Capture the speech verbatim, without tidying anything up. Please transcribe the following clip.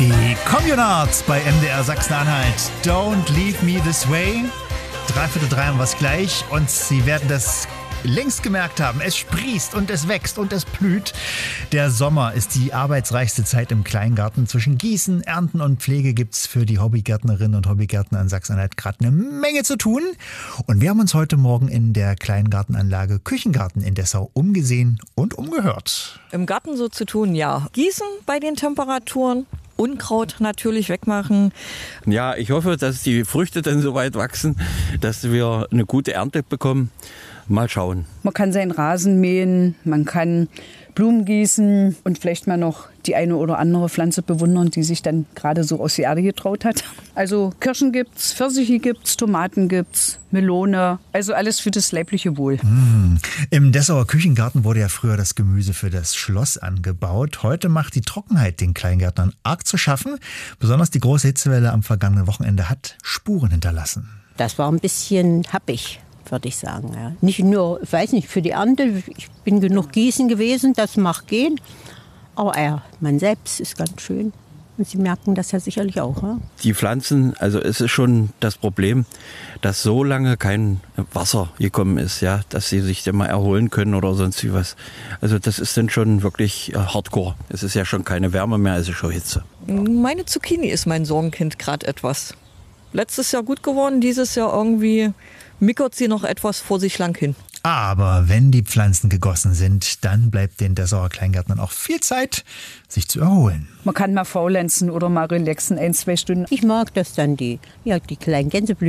Die Communards bei M D R Sachsen-Anhalt. Don't leave me this way. Dreiviertel drei haben wir es gleich und Sie werden das längst gemerkt haben. Es sprießt und es wächst und es blüht. Der Sommer ist die arbeitsreichste Zeit im Kleingarten. Zwischen Gießen, Ernten und Pflege gibt es für die Hobbygärtnerinnen und Hobbygärtner in Sachsen-Anhalt gerade eine Menge zu tun. Und wir haben uns heute Morgen in der Kleingartenanlage Küchengarten in Dessau umgesehen und umgehört. Im Garten so zu tun, ja. Gießen bei den Temperaturen. Unkraut natürlich wegmachen. Ja, ich hoffe, dass die Früchte dann so weit wachsen, dass wir eine gute Ernte bekommen. Mal schauen. Man kann seinen Rasen mähen, man kann Blumen gießen und vielleicht mal noch die eine oder andere Pflanze bewundern, die sich dann gerade so aus der Erde getraut hat. Also Kirschen gibt's, Pfirsiche gibt's, Tomaten gibt's, Melone, also alles für das leibliche Wohl. Mmh. Im Dessauer Küchengarten wurde ja früher das Gemüse für das Schloss angebaut. Heute macht die Trockenheit den Kleingärtnern arg zu schaffen. Besonders die große Hitzewelle am vergangenen Wochenende hat Spuren hinterlassen. Das war ein bisschen happig, würde ich sagen. Ja. Nicht nur, ich weiß nicht, für die Ernte, ich bin genug gießen gewesen, das mag gehen. Aber er, man selbst ist ganz schön. Und Sie merken das ja sicherlich auch. Ja? Die Pflanzen, also es ist schon das Problem, dass so lange kein Wasser gekommen ist, ja, dass sie sich dann mal erholen können oder sonst wie was. Also das ist dann schon wirklich hardcore. Es ist ja schon keine Wärme mehr, es ist schon Hitze. Meine Zucchini ist mein Sorgenkind gerade etwas. Letztes Jahr gut geworden, dieses Jahr irgendwie mickert sie noch etwas vor sich lang hin. Aber wenn die Pflanzen gegossen sind, dann bleibt den Dessauer Kleingärtnern auch viel Zeit, sich zu erholen. Man kann mal faulenzen oder mal relaxen, ein, zwei Stunden. Ich mag das dann, die, ja, die kleinen Gänseblümchen.